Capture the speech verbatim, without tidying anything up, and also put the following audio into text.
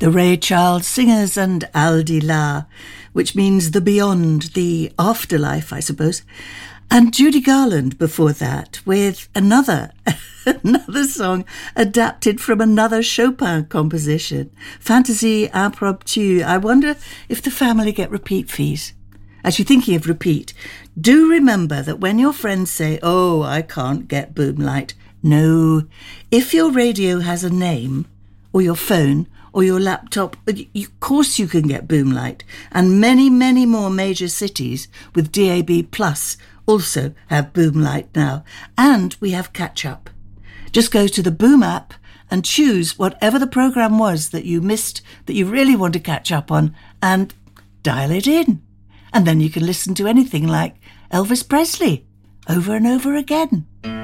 The Ray Charles Singers and Al-Di-La, which means the beyond, the afterlife, I suppose. And Judy Garland before that with another, another song adapted from another Chopin composition, Fantasy Impromptu. I wonder if the family get repeat fees. As you're thinking of repeat, do remember that when your friends say, oh, I can't get Boomlight, no, if your radio has a name, or your phone, or your laptop, of course you can get Boomlight. And many, many more major cities with D A B Plus also have Boomlight now. And we have catch-up. Just go to the Boom app and choose whatever the programme was that you missed, that you really want to catch up on, and dial it in. And then you can listen to anything like Elvis Presley over and over again.